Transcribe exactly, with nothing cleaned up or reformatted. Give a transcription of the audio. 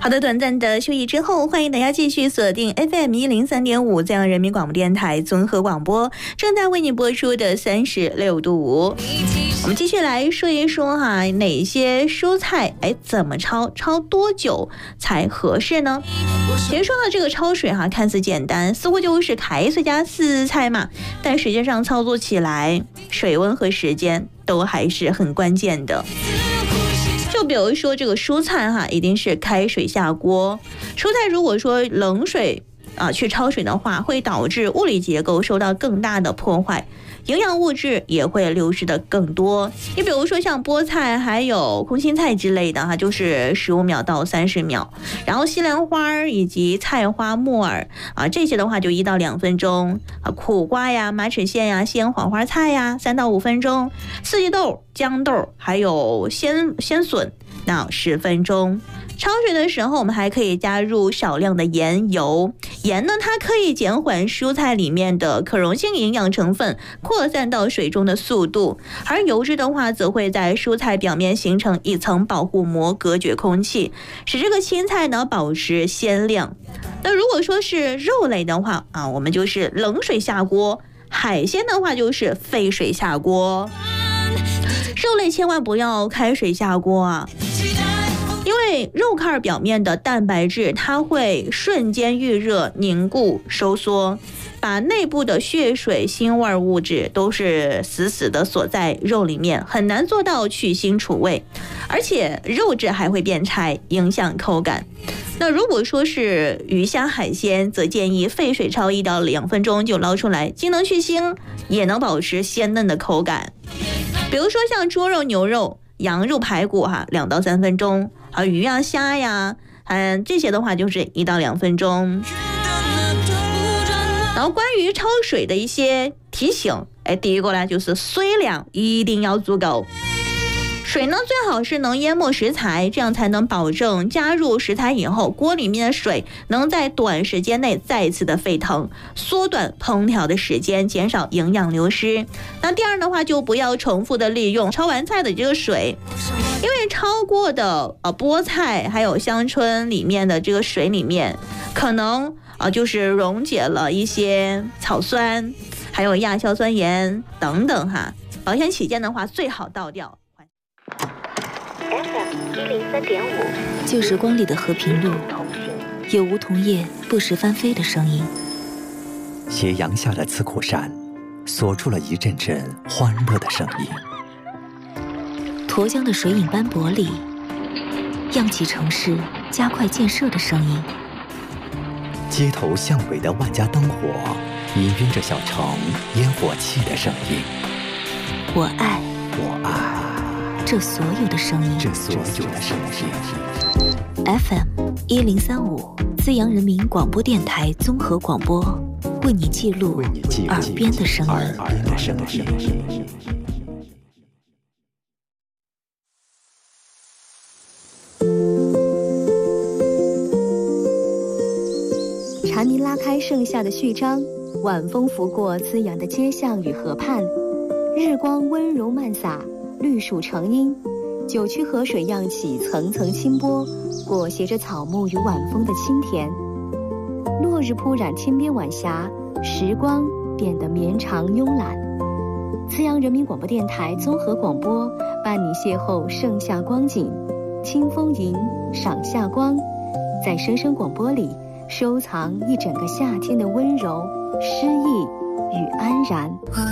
好的，短暂的休息之后，欢迎大家继续锁定 F M 一零三点五这样人民广播电台综合广播，正在为你播出的三十六度五。我们继续来说一说哈，哪些蔬菜哎怎么焯，焯多久才合适呢？其实说到这个焯水哈，看似简单，似乎就是开水加四菜嘛，但实际上操作起来，水温和时间都还是很关键的。就比如说这个蔬菜哈，一定是开水下锅。蔬菜如果说冷水啊去焯水的话，会导致物理结构受到更大的破坏，营养物质也会流失的更多。你比如说像菠菜还有空心菜之类的哈，就是十五秒到三十秒，然后西兰花以及菜花、木耳啊这些的话就一到两分钟啊，苦瓜呀、马齿苋呀、西洋黄花菜呀三到五分钟，四季豆、豇豆还有鲜鲜笋那十分钟。焯水的时候，我们还可以加入少量的盐油。盐呢，它可以减缓蔬菜里面的可溶性营养成分扩散到水中的速度，而油脂的话，则会在蔬菜表面形成一层保护膜，隔绝空气，使这个青菜呢保持鲜亮。那如果说是肉类的话啊，我们就是冷水下锅；海鲜的话就是沸水下锅。肉类千万不要开水下锅啊，因为肉块表面的蛋白质它会瞬间预热、凝固、收缩，把内部的血水、腥味物质都是死死的锁在肉里面，很难做到去腥除味，而且肉质还会变柴，影响口感。那如果说是鱼虾海鲜，则建议沸水焯一到两分钟就捞出来，既能去腥，也能保持鲜嫩的口感。比如说像猪肉、牛肉、羊肉、排骨哈，两到三分钟，还有鱼呀、虾呀，嗯，这些的话就是一到两分钟。然后关于焯水的一些提醒，哎，第一个呢就是水量一定要足够。水呢最好是能淹没食材，这样才能保证加入食材以后，锅里面的水能在短时间内再次的沸腾，缩短烹调的时间，减少营养流失。那第二的话，就不要重复的利用焯完菜的这个水，因为焯过的呃菠菜还有香椿里面的这个水里面，可能啊、呃、就是溶解了一些草酸，还有亚硝酸盐等等哈。保险起见的话，最好倒掉。 F M 一零三点五， 旧时光里的和平路，有梧桐叶不时翻飞的声音。 斜阳下的刺口山，锁出了一阵阵欢乐的声音。 沱江的水影斑驳里，漾起城市加快建设的声音。 街头巷尾的万家灯火，氤氲着小城烟火气的声音。 我爱， 我爱。 这所有的声音， 这所有的声音。 F M 一零三五，资阳人民广播电台综合广播，为你记录耳边的声音。 蝉鸣拉开盛夏的序章，晚风拂过滋养的街巷与河畔，日光温柔漫洒，绿树成荫，九曲河水漾起层层清波，裹挟着草木与晚风的清甜。落日铺染天边晚霞，时光变得绵长慵懒。资阳人民广播电台综合广播伴你邂逅盛夏光景，清风吟，赏夏光，在声声广播里收藏一整个夏天的温柔、诗意与安然。